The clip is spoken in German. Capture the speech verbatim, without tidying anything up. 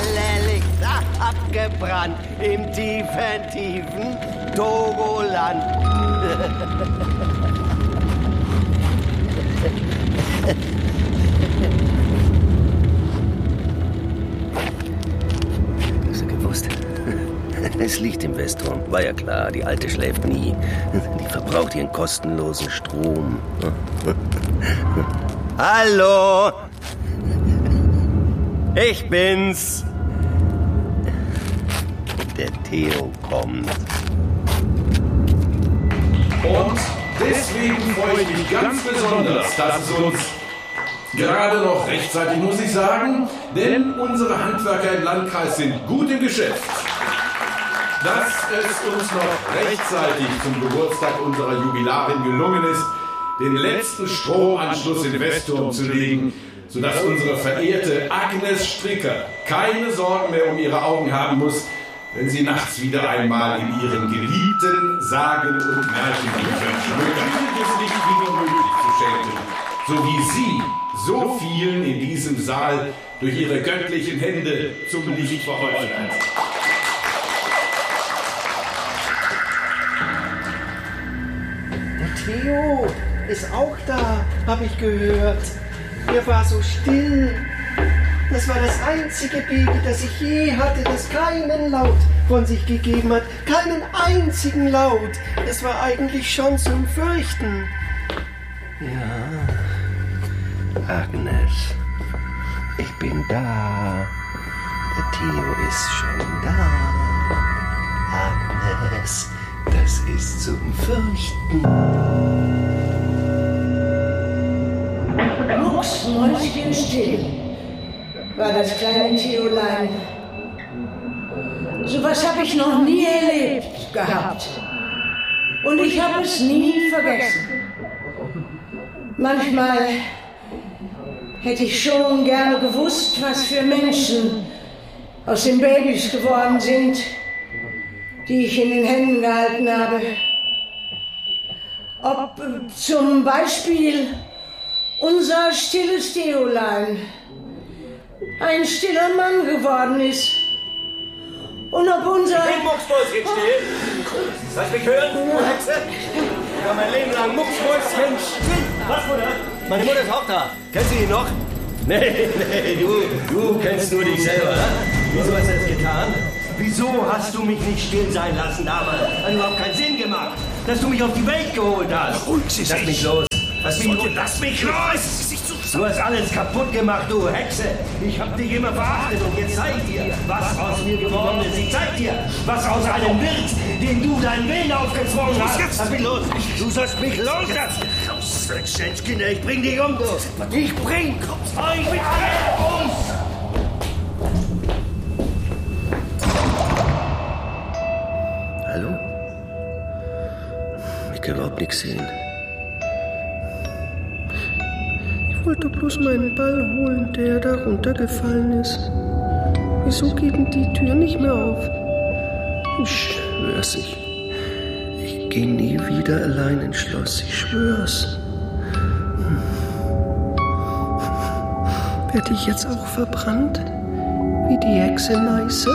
Alle Lichter abgebrannt im tiefen, tiefen Togoland. Hast du gewusst? Es liegt im Westturm. War ja klar, die Alte schläft nie. Die verbraucht ihren kostenlosen Strom. Hallo! Ich bin's. Der Theo kommt. Und deswegen freue ich mich ganz besonders, dass es uns gerade noch rechtzeitig, muss ich sagen, denn unsere Handwerker im Landkreis sind gut im Geschäft. Dass es uns noch rechtzeitig zum Geburtstag unserer Jubilarin gelungen ist, den letzten Stromanschluss in Westturm zu legen, sodass unsere verehrte Agnes Stricker keine Sorgen mehr um ihre Augen haben muss, wenn sie nachts wieder einmal in ihren geliebten Sagen- und Märchenbüchern schmökert. Es nicht wieder möglich zu schenken, so wie sie so vielen in diesem Saal durch ihre göttlichen Hände zum Licht verholfen hat. Der Theo ist auch da, habe ich gehört. Er war so still. Das war das einzige Baby, das ich je hatte, das keinen Laut von sich gegeben hat. Keinen einzigen Laut. Es war eigentlich schon zum Fürchten. Ja, Agnes, ich bin da. Der Theo ist schon da. Agnes, das ist zum Fürchten. Mucksmäuschenstill war das kleine Theolein. So was habe ich noch nie erlebt gehabt. Und ich habe es nie vergessen. Manchmal hätte ich schon gerne gewusst, was für Menschen aus den Babys geworden sind, die ich in den Händen gehalten habe. Ob zum Beispiel unser stilles Theolein ein stiller Mann geworden ist. Und ob unser... Ich bin Mucksmäuschen still. Lass mich hören, du Hexe. Ich war mein Leben lang Mucksmäuschen still. Was, Mutter? Meine Mutter ist auch da. Kennst du ihn noch? Nee, nee, du, du kennst nur dich selber, oder? Wieso hast du das getan? Wieso hast du mich nicht still sein lassen damals? Hat überhaupt keinen Sinn gemacht, dass du mich auf die Welt geholt hast. Lass mich los. Lass mich los. Lass mich los! Du hast alles kaputt gemacht, du Hexe. Ich hab dich immer verachtet und jetzt zeig dir, was aus mir geworden ist. Ich zeig dir, was aus einem wird, dem du deinen Willen aufgezwungen hast. Lass mich los. Du sollst mich loslassen. Kinder, ich bring dich um, du. Ich bring euch mit alle um. Hallo? Ich kann überhaupt nichts sehen. Ich wollte bloß meinen Ball holen, der da runtergefallen ist. Wieso geht denn die Tür nicht mehr auf? Ich schwör's, ich. Ich geh nie wieder allein ins Schloss. Ich schwör's. Werde ich jetzt auch verbrannt? Wie die Hexe Neiße?